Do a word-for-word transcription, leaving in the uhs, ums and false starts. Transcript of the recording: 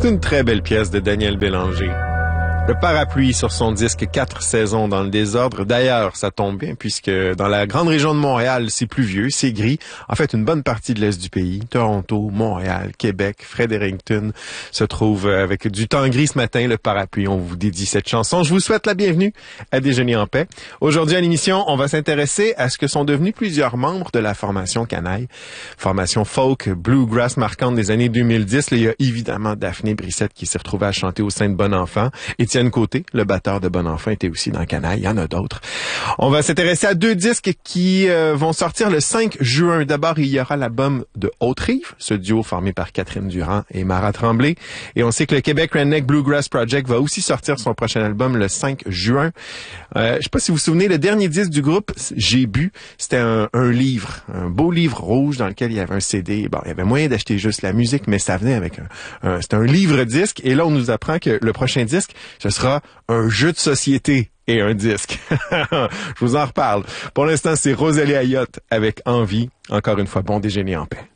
C'est une très belle pièce de Daniel Bélanger. Le parapluie sur son disque Quatre saisons dans le désordre. D'ailleurs, ça tombe bien puisque dans la grande région de Montréal, c'est pluvieux, c'est gris. En fait, une bonne partie de l'est du pays, Toronto, Montréal, Québec, Fredericton, se trouve avec du temps gris ce matin. Le parapluie, on vous dédie cette chanson. Je vous souhaite la bienvenue à Déjeuner en paix. Aujourd'hui à l'émission, on va s'intéresser à ce que sont devenus plusieurs membres de la formation Canaille. Formation folk, bluegrass marquante des années deux mille dix. Là, il y a évidemment Daphné Brissette qui s'est retrouvée à chanter au sein de Bon Enfant. Étienne Côté, le batteur de Bon Enfant, était aussi dans Canaille. Il y en a d'autres. On va s'intéresser à deux disques qui euh, vont sortir le cinq juin. D'abord, il y aura l'album de Haute-Rive, ce duo formé par Catherine Durand et Mara Tremblay. Et on sait que le Québec Redneck Bluegrass Project va aussi sortir son prochain album le cinq juin. Euh, je sais pas si vous vous souvenez, le dernier disque du groupe, J'ai bu, c'était un, un livre, un beau livre rouge dans lequel il y avait un C D. Bon, il y avait moyen d'acheter juste la musique, mais ça venait avec un, un c'était un livre-disque. Et là, on nous apprend que le prochain disque, ce sera un jeu de société et un disque. Je vous en reparle. Pour l'instant, c'est Rosalie Ayotte avec Envie. Encore une fois, bon déjeuner en paix.